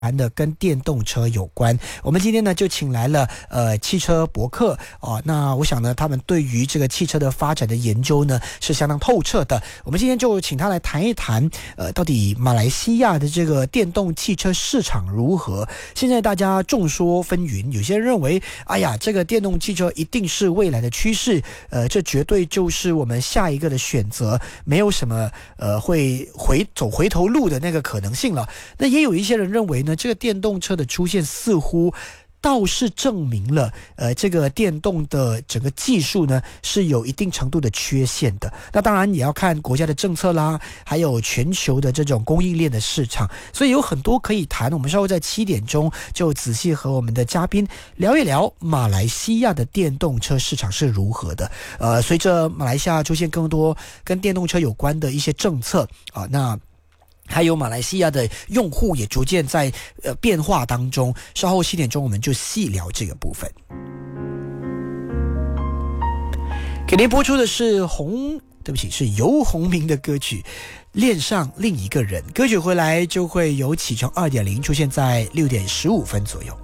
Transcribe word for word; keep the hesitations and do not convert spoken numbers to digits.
谈的跟电动车有关，我们今天呢就请来了呃汽车博客哦，那我想呢他们对于这个汽车的发展的研究呢是相当透彻的。我们今天就请他来谈一谈，呃，到底马来西亚的这个电动汽车市场如何？现在大家众说纷纭，有些人认为，哎呀，这个电动汽车一定是未来的趋势，呃，这绝对就是我们下一个的选择，没有什么呃会回走回头路的那个可能性了。那也有一些人认为呢，这个电动车的出现似乎倒是证明了呃，这个电动的整个技术呢是有一定程度的缺陷的。那当然也要看国家的政策啦，还有全球的这种供应链的市场，所以有很多可以谈。我们稍后在七点钟就仔细和我们的嘉宾聊一聊马来西亚的电动车市场是如何的。呃，随着马来西亚出现更多跟电动车有关的一些政策啊、呃，那还有马来西亚的用户也逐渐在呃变化当中，稍后七点钟我们就细聊这个部分。给您播出的是洪，对不起，是游鸿明的歌曲《恋上另一个人》。歌曲回来就会有启程 二点零 出现在六点十五分左右。